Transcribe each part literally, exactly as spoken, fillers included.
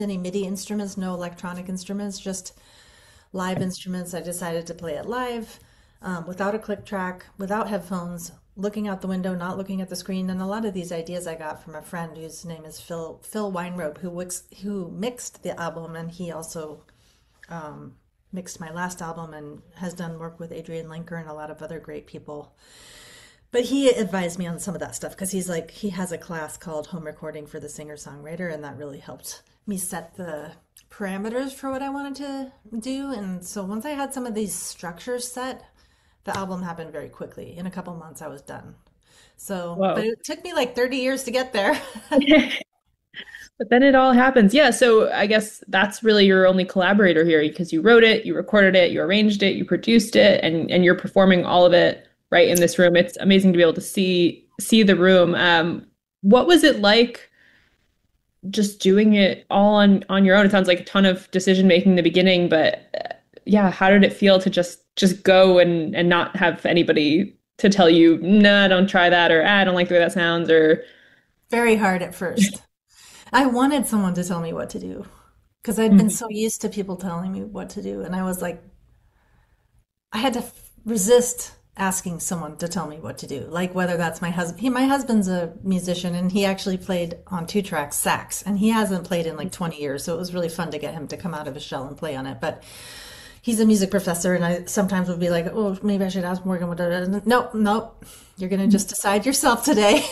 any MIDI instruments, no electronic instruments, just live instruments. I decided to play it live, um, without a click track, without headphones, looking out the window, not looking at the screen. And a lot of these ideas I got from a friend whose name is Phil Phil Weinrobe, who wix, who mixed the album, and he also um, mixed my last album and has done work with Adrian Linker and a lot of other great people. But he advised me on some of that stuff because he's like, he has a class called Home Recording for the Singer-Songwriter, and that really helped me set the parameters for what I wanted to do. And so once I had some of these structures set, the album happened very quickly. In a couple months, I was done. So, but Whoa. it took me like thirty years to get there. But then it all happens. Yeah, so I guess that's really your only collaborator here because you wrote it, you recorded it, you arranged it, you produced it, and and you're performing all of it right in this room. It's amazing to be able to see see the room. Um, what was it like just doing it all on on your own? It sounds like a ton of decision making in the beginning, but uh, yeah, how did it feel to just just go and and not have anybody to tell you, nah, don't try that, or ah, I don't like the way that sounds, or Very hard at first. I wanted someone to tell me what to do because I'd been Mhm. so used to people telling me what to do. And I was like, I had to f- resist asking someone to tell me what to do. Like whether that's my husband. He, my husband's a musician and he actually played on two tracks sax and he hasn't played in like twenty years. So it was really fun to get him to come out of his shell and play on it. But he's a music professor and I sometimes would be like, oh, maybe I should ask Morgan what it is. Nope, nope. You're going to just decide yourself today.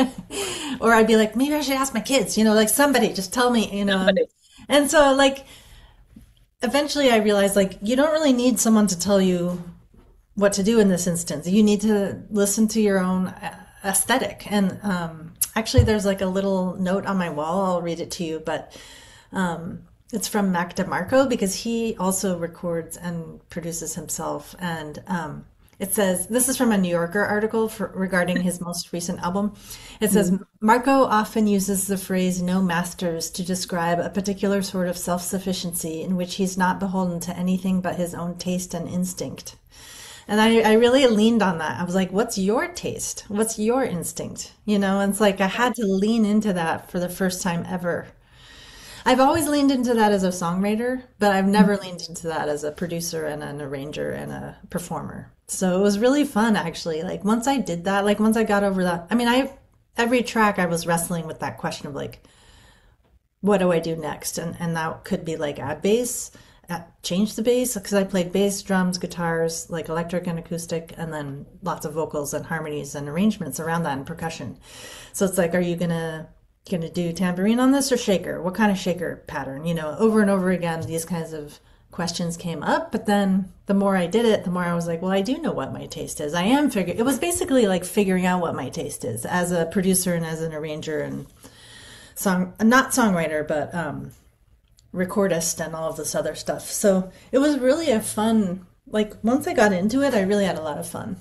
Or I'd be like, maybe I should ask my kids, you know, like somebody just tell me, you know. And, and so like eventually I realized like you don't really need someone to tell you what to do in this instance. You need to listen to your own aesthetic. And um, actually, there's like a little note on my wall. I'll read it to you, but um, it's from Mac DeMarco because he also records and produces himself. And um, it says, this is from a New Yorker article for, regarding his most recent album. It says, Mhm. Marco often uses the phrase no masters to describe a particular sort of self sufficiency in which he's not beholden to anything but his own taste and instinct. And I, I really leaned on that. I was like, what's your taste? What's your instinct? You know, and it's like I had to lean into that for the first time ever. I've always leaned into that as a songwriter, but I've never leaned into that as a producer and an arranger and a performer. So it was really fun actually. Like once I did that, like once I got over that, I mean, I every track I was wrestling with that question of like, what do I do next? And and that could be like add bass, add, change the bass because I played bass, drums, guitars, like electric and acoustic, and then lots of vocals and harmonies and arrangements around that and percussion. So it's like, are you gonna gonna do tambourine on this or shaker? What kind of shaker pattern? You know, over and over again, these kinds of questions came up. But then the more I did it, the more I was like, well, I do know what my taste is. I am figuring. It was basically like figuring out what my taste is as a producer and as an arranger and song, not songwriter, but um, recordist and all of this other stuff. So it was really a fun, like once I got into it, I really had a lot of fun.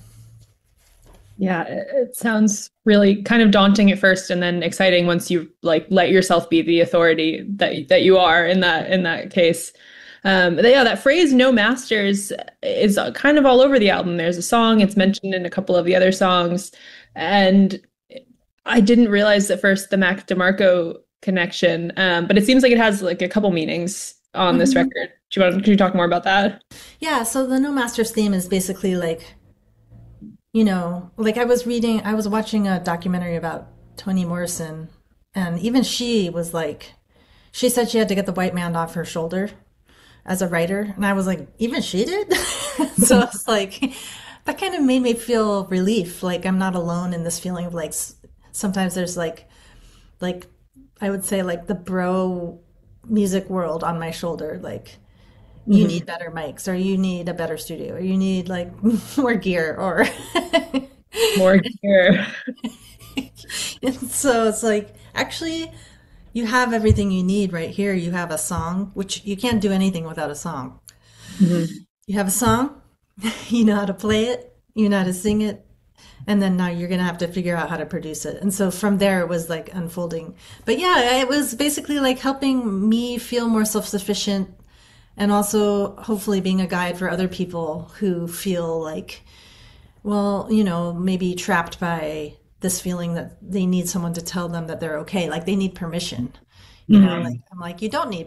Yeah, it, it sounds really kind of daunting at first and then exciting once you like let yourself be the authority that that you are in that in that case. Um, but yeah, that phrase "no masters" is kind of all over the album. There's a song, it's mentioned in a couple of the other songs, and I didn't realize at first the Mac DeMarco connection, um, but it seems like it has like a couple meanings on this Hmm. record. Do you want, could you talk more about that? Yeah, so the No Masters theme is basically like, you know, like I was reading, I was watching a documentary about Toni Morrison, and even she was like, she said she had to get the white man off her shoulder as a writer. And I was like, even she did? So it's like, that kind of made me feel relief. Like I'm not alone in this feeling of like, sometimes there's like, like, I would say like the bro music world on my shoulder. Like, you need Mhm. better mics or you need a better studio or you need like more gear or More here. and so it's like actually you have everything you need right here. You have a song, which you can't do anything without a song. Mhm. You have a song, you know how to play it, you know how to sing it, and then now you're gonna have to figure out how to produce it. And so from there it was like unfolding. But yeah, it was basically like helping me feel more self-sufficient and also hopefully being a guide for other people who feel like, well, you know, maybe trapped by this feeling that they need someone to tell them that they're okay, like they need permission. You know, Mhm. like I'm like, you don't need